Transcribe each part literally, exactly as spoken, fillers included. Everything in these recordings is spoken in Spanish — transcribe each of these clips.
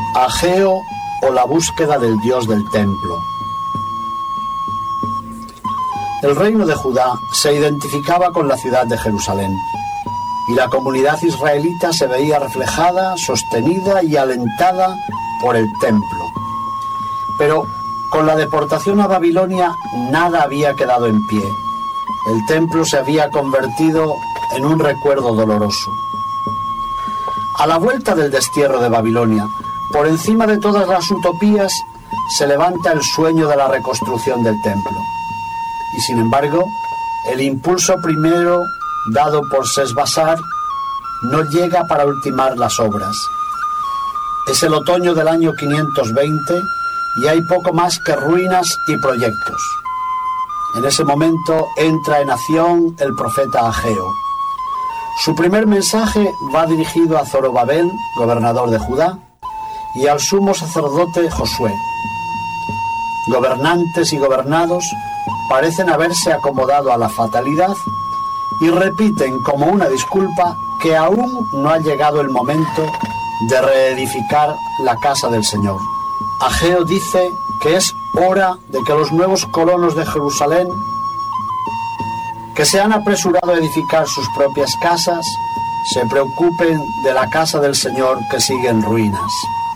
Ageo o la búsqueda del Dios del templo. El reino de Judá se identificaba con la ciudad de Jerusalén, y la comunidad israelita se veía reflejada, sostenida y alentada por el templo. Pero con la deportación a Babilonia nada había quedado en pie. El templo se había convertido en un recuerdo doloroso. A la vuelta del destierro de Babilonia, por encima de todas las utopías, se levanta el sueño de la reconstrucción del templo. Y sin embargo, el impulso primero dado por Sesbazar no llega para ultimar las obras. Es el otoño del año quinientos veinte y hay poco más que ruinas y proyectos. En ese momento entra en acción el profeta Ageo. Su primer mensaje va dirigido a Zorobabel, gobernador de Judá, y al sumo sacerdote Josué. Gobernantes y gobernados parecen haberse acomodado a la fatalidad y repiten como una disculpa que aún no ha llegado el momento de reedificar la casa del Señor. Ageo dice que es hora de que los nuevos colonos de Jerusalén, que se han apresurado a edificar sus propias casas, se preocupen de la casa del Señor que sigue en ruinas.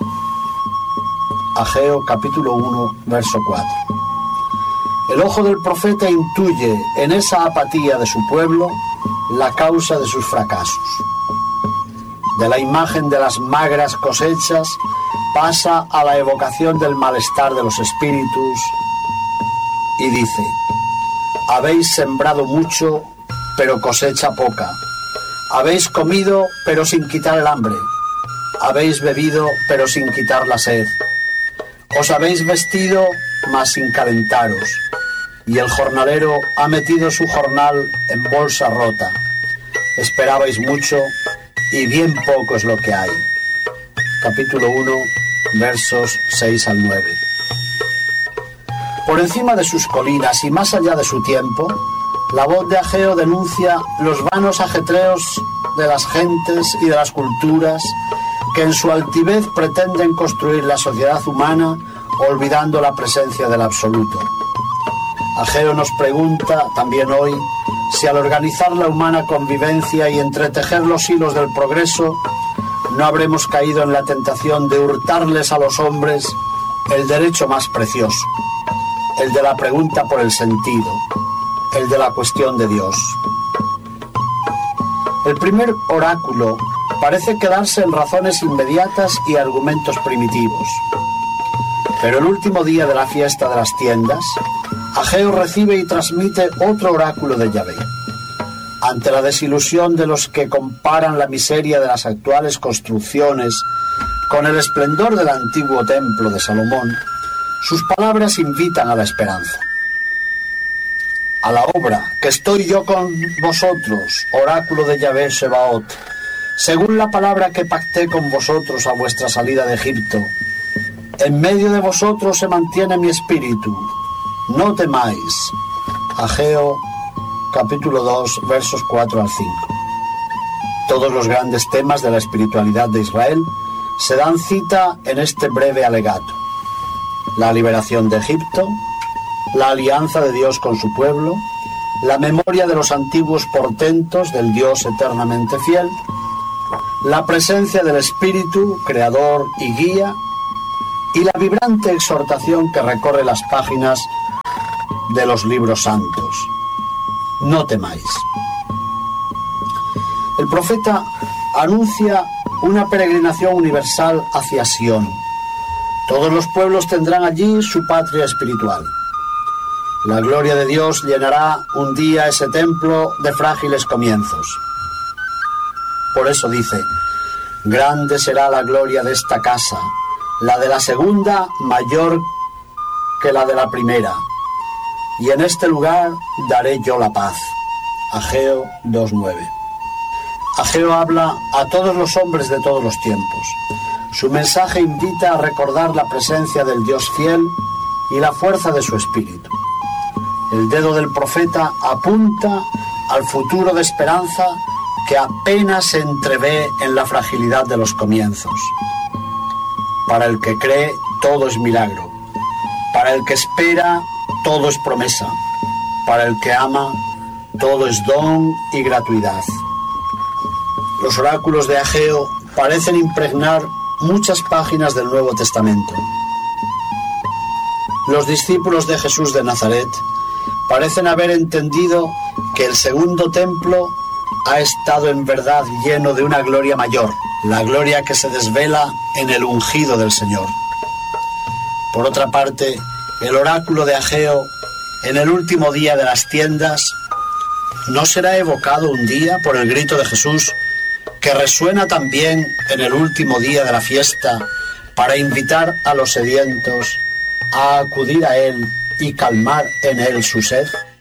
Ageo capítulo uno, verso cuatro. El ojo del profeta intuye en esa apatía de su pueblo la causa de sus fracasos. De la imagen de las magras cosechas pasa a la evocación del malestar de los espíritus y dice: habéis sembrado mucho, pero cosecha poca. Habéis comido, pero sin quitar el hambre. Habéis bebido, pero sin quitar la sed. Os habéis vestido, mas sin calentaros. Y el jornalero ha metido su jornal en bolsa rota. Esperabais mucho, y bien poco es lo que hay. Capítulo uno, versos seis al nueve. Por encima de sus colinas y más allá de su tiempo, la voz de Ageo denuncia los vanos ajetreos de las gentes y de las culturas que en su altivez pretenden construir la sociedad humana olvidando la presencia del absoluto. Ageo nos pregunta también hoy si al organizar la humana convivencia y entretejer los hilos del progreso no habremos caído en la tentación de hurtarles a los hombres el derecho más precioso, el de la pregunta por el sentido, el de la cuestión de Dios. El primer oráculo parece quedarse en razones inmediatas y argumentos primitivos. Pero el último día de la fiesta de las tiendas, Ageo recibe y transmite otro oráculo de Yahvé. Ante la desilusión de los que comparan la miseria de las actuales construcciones con el esplendor del antiguo templo de Salomón, sus palabras invitan a la esperanza. A la obra, que estoy yo con vosotros, oráculo de Yahvé Sebaot, según la palabra que pacté con vosotros a vuestra salida de Egipto. En medio de vosotros se mantiene mi espíritu. No temáis. Ageo, capítulo dos, versos cuatro al cinco. Todos los grandes temas de la espiritualidad de Israel se dan cita en este breve alegato. La liberación de Egipto, la alianza de Dios con su pueblo, la memoria de los antiguos portentos del Dios eternamente fiel, la presencia del Espíritu, creador y guía, y la vibrante exhortación que recorre las páginas de los libros santos. No temáis. El profeta anuncia una peregrinación universal hacia Sión. Todos los pueblos tendrán allí su patria espiritual. La gloria de Dios llenará un día ese templo de frágiles comienzos. Por eso dice: grande será la gloria de esta casa, la de la segunda mayor que la de la primera, y en este lugar daré yo la paz. Ageo dos nueve. Ageo habla a todos los hombres de todos los tiempos. Su mensaje invita a recordar la presencia del Dios fiel y la fuerza de su espíritu. El dedo del profeta apunta al futuro de esperanza que apenas se entrevé en la fragilidad de los comienzos. Para el que cree, todo es milagro. Para el que espera, todo es promesa. Para el que ama, todo es don y gratuidad. Los oráculos de Ageo parecen impregnar muchas páginas del Nuevo Testamento. Los discípulos de Jesús de Nazaret parecen haber entendido que el segundo templo ha estado en verdad lleno de una gloria mayor, la gloria que se desvela en el ungido del Señor. Por otra parte, el oráculo de Ageo, en el último día de las tiendas, ¿no será evocado un día por el grito de Jesús, que resuena también en el último día de la fiesta, para invitar a los sedientos a acudir a Él y calmar en Él su sed?